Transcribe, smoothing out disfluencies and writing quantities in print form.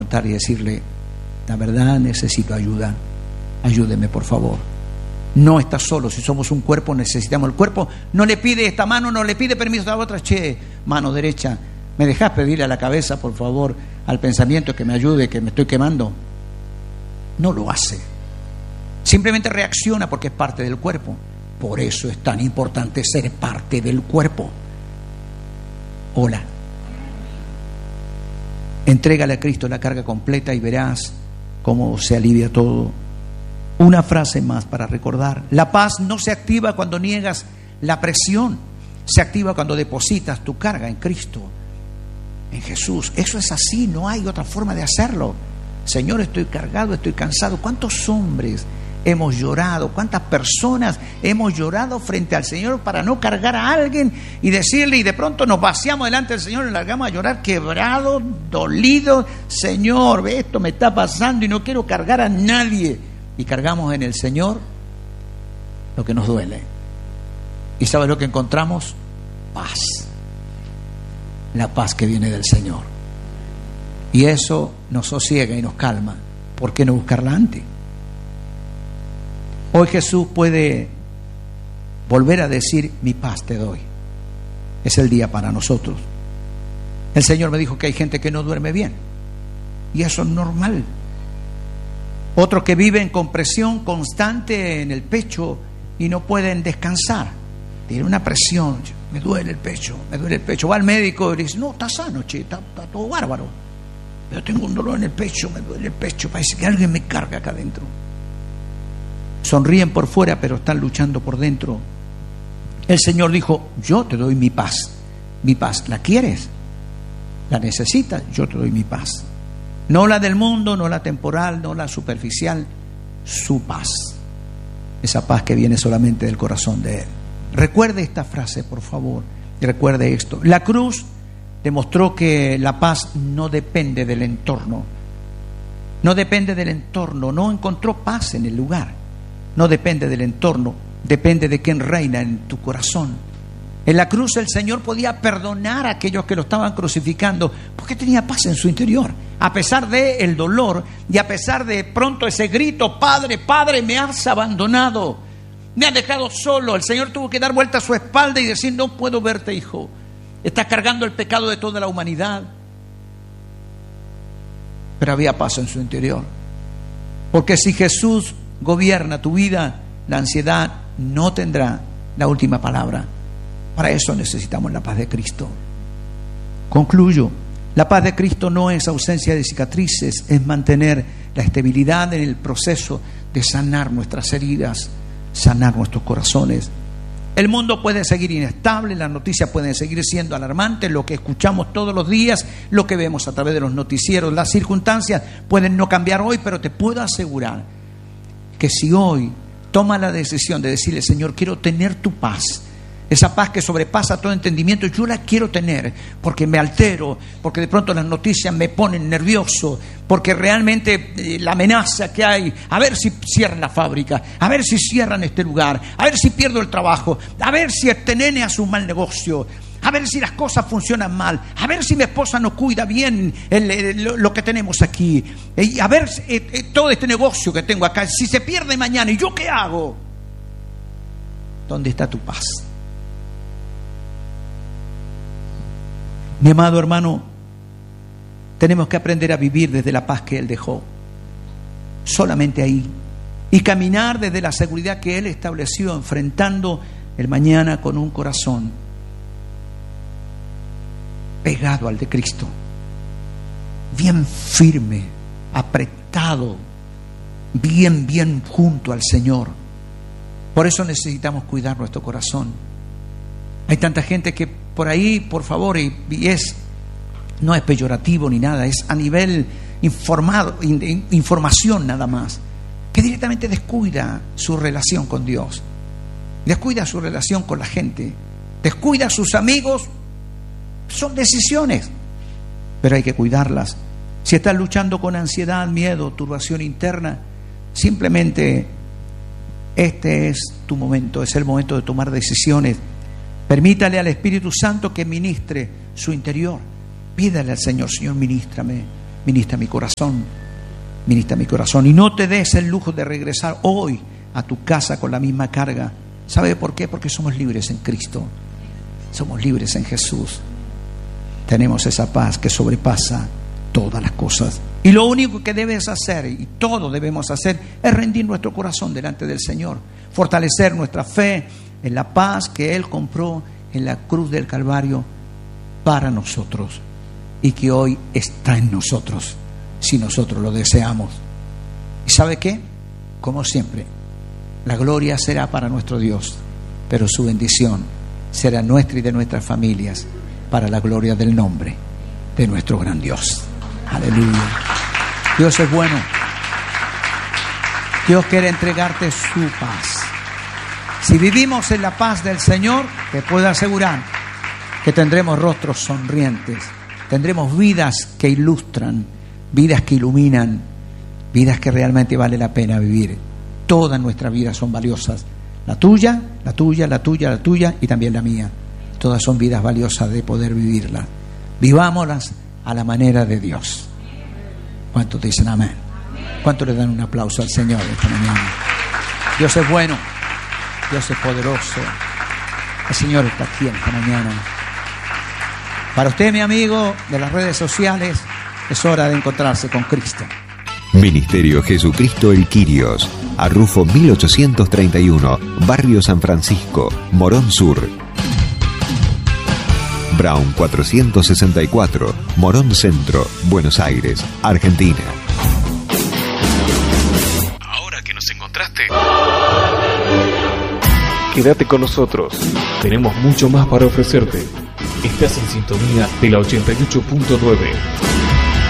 altar y decirle: la verdad, necesito ayuda, ayúdeme por favor. No estás solo, si somos un cuerpo necesitamos. El cuerpo no le pide esta mano, no le pide permiso a la otra: che, mano derecha, ¿me dejás pedirle a la cabeza por favor, al pensamiento, que me ayude, que me estoy quemando? No lo hace, simplemente reacciona porque es parte del cuerpo. Por eso es tan importante ser parte del cuerpo. Hola. Entrégale a Cristo la carga completa y verás cómo se alivia todo. Una frase más para recordar: la paz no se activa cuando niegas la presión, se activa cuando depositas tu carga en Cristo, en Jesús. Eso es así, no hay otra forma de hacerlo. Señor, estoy cargado, estoy cansado. ¿Cuántos hombres hemos llorado? ¿Cuántas personas hemos llorado frente al Señor para no cargar a alguien y decirle, y de pronto nos vaciamos delante del Señor y largamos a llorar quebrados, dolidos? Señor, ve, esto me está pasando y no quiero cargar a nadie. Y cargamos en el Señor lo que nos duele. ¿Y sabes lo que encontramos? Paz. La paz que viene del Señor. Y eso nos sosiega y nos calma. ¿Por qué no buscarla antes? Hoy Jesús puede volver a decir: mi paz te doy. Es el día para nosotros. El Señor me dijo que hay gente que no duerme bien, y eso es normal. Otros que viven con presión constante en el pecho y no pueden descansar. Tiene una presión: me duele el pecho, me duele el pecho. Va al médico y dice: no, está sano, che, está todo bárbaro. Pero tengo un dolor en el pecho, me duele el pecho, parece que alguien me carga acá adentro. Sonríen por fuera, pero están luchando por dentro. El Señor dijo: yo te doy mi paz. Mi paz, ¿la quieres? ¿La necesitas? Yo te doy mi paz. No la del mundo, no la temporal, no la superficial, su paz. Esa paz que viene solamente del corazón de Él. Recuerde esta frase, por favor, y recuerde esto. La cruz demostró que la paz no depende del entorno. No depende del entorno, no encontró paz en el lugar. No depende del entorno, depende de quién reina en tu corazón. En la cruz el Señor podía perdonar a aquellos que lo estaban crucificando porque tenía paz en su interior. A pesar de el dolor y a pesar de pronto ese grito: Padre, Padre, me has abandonado, me has dejado solo. El Señor tuvo que dar vuelta a su espalda y decir: no puedo verte, hijo. Estás cargando el pecado de toda la humanidad. Pero había paz en su interior. Porque si Jesús gobierna tu vida, la ansiedad no tendrá la última palabra. Para eso necesitamos la paz de Cristo. Concluyo: la paz de Cristo no es ausencia de cicatrices, es mantener la estabilidad en el proceso de sanar nuestras heridas, sanar nuestros corazones. El mundo puede seguir inestable, las noticias pueden seguir siendo alarmantes, lo que escuchamos todos los días, lo que vemos a través de los noticieros, las circunstancias pueden no cambiar hoy, pero te puedo asegurar que si hoy toma la decisión de decirle: Señor, quiero tener tu paz, esa paz que sobrepasa todo entendimiento, yo la quiero tener porque me altero, porque de pronto las noticias me ponen nervioso, porque realmente la amenaza que hay, a ver si cierran la fábrica, a ver si cierran este lugar, a ver si pierdo el trabajo, a ver si este nene hace un mal negocio, a ver si las cosas funcionan mal, a ver si mi esposa no cuida bien lo que tenemos aquí, a ver todo este negocio que tengo acá, si se pierde mañana, ¿y yo qué hago? ¿Dónde está tu paz? Mi amado hermano, tenemos que aprender a vivir desde la paz que Él dejó, solamente ahí, y caminar desde la seguridad que Él estableció, enfrentando el mañana con un corazón pegado al de Cristo, bien firme, apretado, bien junto al Señor. Por eso necesitamos cuidar nuestro corazón. Hay tanta gente que por ahí, por favor, y no es peyorativo ni nada, es a nivel información nada más, que directamente descuida su relación con Dios, descuida su relación con la gente, descuida a sus amigos. Son decisiones, pero hay que cuidarlas. Si estás luchando con ansiedad, miedo, turbación interna, simplemente este es tu momento, es el momento de tomar decisiones. Permítale al Espíritu Santo que ministre su interior. Pídale al Señor: Señor, ministrame, ministra mi corazón, ministra mi corazón. Y no te des el lujo de regresar hoy a tu casa con la misma carga. ¿Sabe por qué? Porque somos libres en Cristo, somos libres en Jesús. Tenemos esa paz que sobrepasa todas las cosas. Y lo único que debes hacer, y todo debemos hacer, es rendir nuestro corazón delante del Señor, fortalecer nuestra fe en la paz que Él compró en la cruz del Calvario para nosotros, y que hoy está en nosotros, si nosotros lo deseamos. ¿Y sabe qué? Como siempre, la gloria será para nuestro Dios, pero su bendición será nuestra y de nuestras familias, para la gloria del nombre de nuestro gran Dios. Aleluya. Dios es bueno. Dios quiere entregarte su paz. Si vivimos en la paz del Señor, te puedo asegurar que tendremos rostros sonrientes, tendremos vidas que ilustran, vidas que iluminan, vidas que realmente vale la pena vivir. Todas nuestras vidas son valiosas. La tuya, la tuya, la tuya, la tuya y también la mía. Todas son vidas valiosas de poder vivirlas. Vivámoslas a la manera de Dios. ¿Cuántos dicen amén? ¿Cuántos le dan un aplauso al Señor esta mañana? Dios es bueno, Dios es poderoso. El Señor está aquí esta mañana. Para usted, mi amigo de las redes sociales, es hora de encontrarse con Cristo. Ministerio Jesucristo El Quirios, Arrufo 1831, Barrio San Francisco, Morón Sur. Brown 464, Morón Centro, Buenos Aires, Argentina. Ahora que nos encontraste, quédate con nosotros. Tenemos mucho más para ofrecerte. Estás en sintonía de la 88.9.